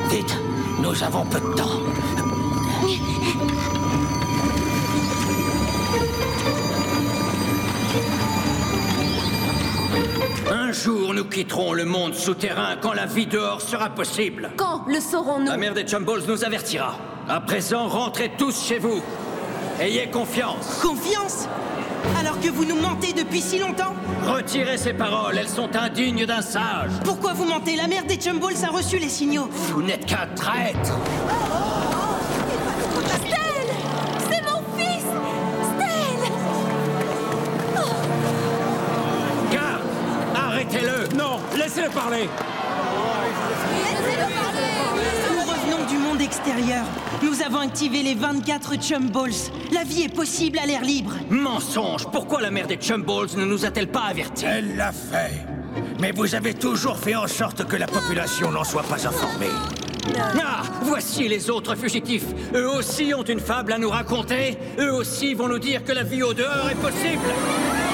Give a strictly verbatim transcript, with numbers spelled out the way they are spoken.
Vite, nous avons peu de temps. Un jour, nous quitterons le monde souterrain quand la vie dehors sera possible. Quand le saurons-nous? La mère des Chumballs nous avertira. À présent, rentrez tous chez vous. Ayez confiance. Confiance? Alors que vous nous mentez depuis si longtemps? Retirez ces paroles, elles sont indignes d'un sage. Pourquoi vous mentez? La mère des Chumballs a reçu les signaux. Vous n'êtes qu'un traître. Stell! C'est mon fils! Stell! Garde! Arrêtez-le! Non, laissez-le parler. Laissez-le parler! Nous revenons du monde extérieur. Nous avons activé les vingt-quatre Chumballs. La vie est possible à l'air libre. Mensonge! Pourquoi la mère des Chumballs ne nous a-t-elle pas avertis? Elle l'a fait. Mais vous avez toujours fait en sorte que la population n'en soit pas informée. Ah! Voici les autres fugitifs. Eux aussi ont une fable à nous raconter. Eux aussi vont nous dire que la vie au dehors est possible.